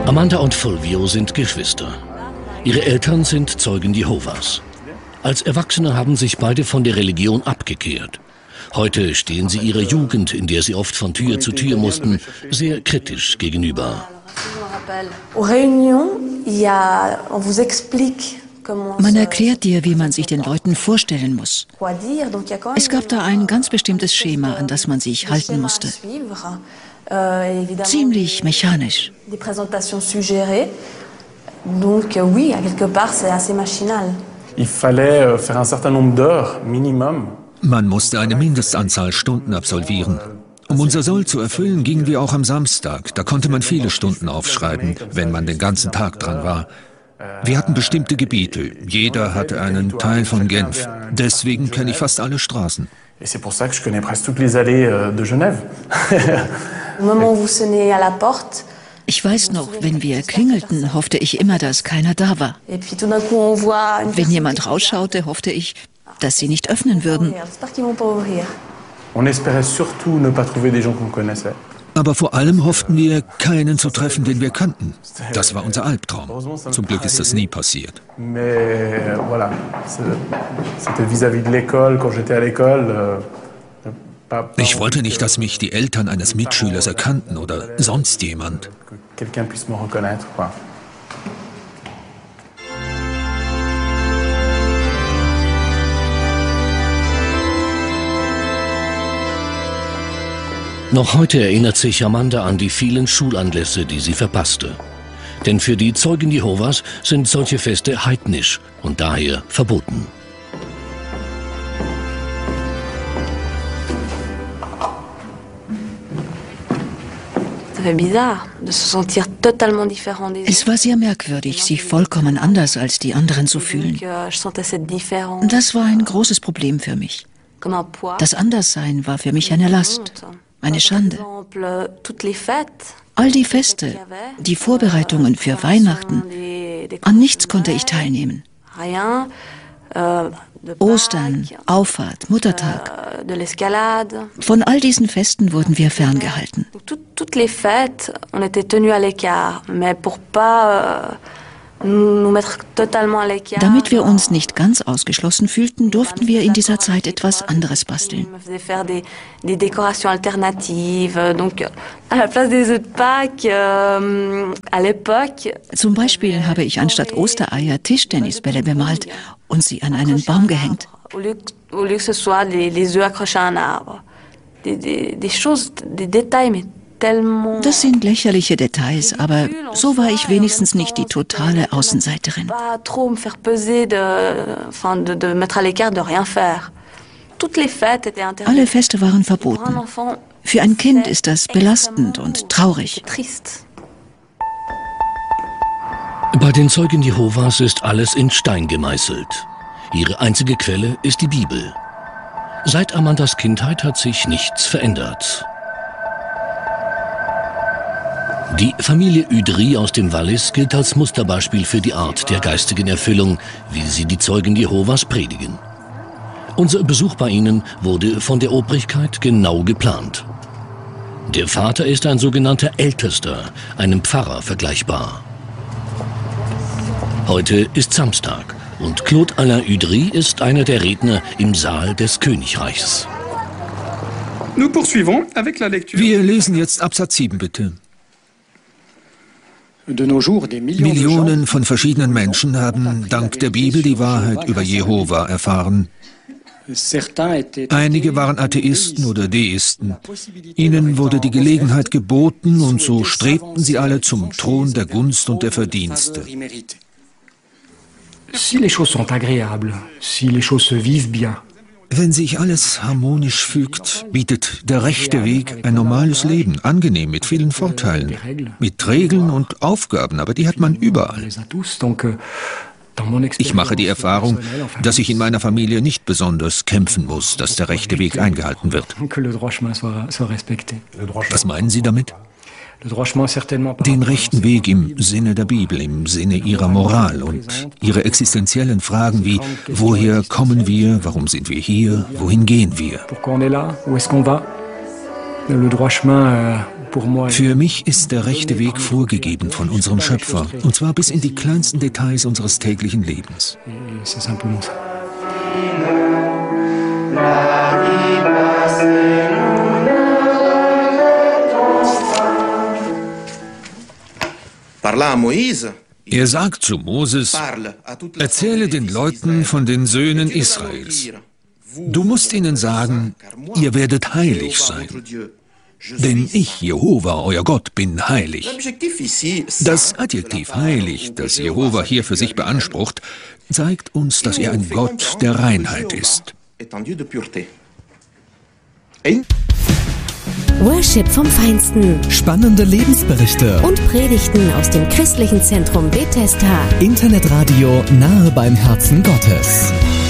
Amanda und Fulvio sind Geschwister. Ihre Eltern sind Zeugen Jehovas. Als Erwachsene haben sich beide von der Religion abgekehrt. Heute stehen sie ihrer Jugend, in der sie oft von Tür zu Tür mussten, sehr kritisch gegenüber. Man erklärt dir, wie man sich den Leuten vorstellen muss. Es gab da ein ganz bestimmtes Schema, an das man sich halten musste. Ziemlich mechanisch. Man musste eine Mindestanzahl Stunden absolvieren. Um unser Soll zu erfüllen, gingen wir auch am Samstag. Da konnte man viele Stunden aufschreiben, wenn man den ganzen Tag dran war. Wir hatten bestimmte Gebiete. Jeder hatte einen Teil von Genf. Deswegen kenne ich fast alle Straßen. Ich weiß noch, wenn wir klingelten, hoffte ich immer, dass keiner da war. Wenn jemand rausschaute, hoffte ich, dass sie nicht öffnen würden. Aber vor allem hofften wir, keinen zu treffen, den wir kannten. Das war unser Albtraum. Zum Glück ist das nie passiert. Ich wollte nicht, dass mich die Eltern eines Mitschülers erkannten oder sonst jemand. Noch heute erinnert sich Amanda an die vielen Schulanlässe, die sie verpasste. Denn für die Zeugen Jehovas sind solche Feste heidnisch und daher verboten. Es war sehr merkwürdig, sich vollkommen anders als die anderen zu fühlen. Das war ein großes Problem für mich. Das Anderssein war für mich eine Last, eine Schande. All die Feste, die Vorbereitungen für Weihnachten, an nichts konnte ich teilnehmen. Ostern, Auffahrt, Muttertag. Von all diesen Festen wurden wir ferngehalten. Damit wir uns nicht ganz ausgeschlossen fühlten, durften wir in dieser Zeit etwas anderes basteln. Zum Beispiel habe ich anstatt Ostereier Tischtennisbälle bemalt und sie an einen Baum gehängt. Das sind lächerliche Details, aber so war ich wenigstens nicht die totale Außenseiterin. Alle Feste waren verboten. Für ein Kind ist das belastend und traurig. Bei den Zeugen Jehovas ist alles in Stein gemeißelt. Ihre einzige Quelle ist die Bibel. Seit Amandas Kindheit hat sich nichts verändert. Die Familie Udry aus dem Wallis gilt als Musterbeispiel für die Art der geistigen Erfüllung, wie sie die Zeugen Jehovas predigen. Unser Besuch bei ihnen wurde von der Obrigkeit genau geplant. Der Vater ist ein sogenannter Ältester, einem Pfarrer vergleichbar. Heute ist Samstag und Claude Alain Udry ist einer der Redner im Saal des Königreichs. Wir lesen jetzt Absatz 7, bitte. Millionen von verschiedenen Menschen haben dank der Bibel die Wahrheit über Jehova erfahren. Einige waren Atheisten oder Deisten. Ihnen wurde die Gelegenheit geboten und so strebten sie alle zum Thron der Gunst und der Verdienste. Wenn sich alles harmonisch fügt, bietet der rechte Weg ein normales Leben, angenehm, mit vielen Vorteilen, mit Regeln und Aufgaben, aber die hat man überall. Ich mache die Erfahrung, dass ich in meiner Familie nicht besonders kämpfen muss, dass der rechte Weg eingehalten wird. Was meinen Sie damit? Den rechten Weg im Sinne der Bibel, im Sinne ihrer Moral und ihre existenziellen Fragen wie, woher kommen wir, warum sind wir hier, wohin gehen wir? Für mich ist der rechte Weg vorgegeben von unserem Schöpfer, und zwar bis in die kleinsten Details unseres täglichen Lebens. Er sagt zu Moses: Erzähle den Leuten von den Söhnen Israels. Du musst ihnen sagen, ihr werdet heilig sein. Denn ich, Jehova, euer Gott, bin heilig. Das Adjektiv heilig, das Jehova hier für sich beansprucht, zeigt uns, dass er ein Gott der Reinheit ist. Worship vom Feinsten. Spannende Lebensberichte. Und Predigten aus dem christlichen Zentrum Bethesda. Internetradio nahe beim Herzen Gottes.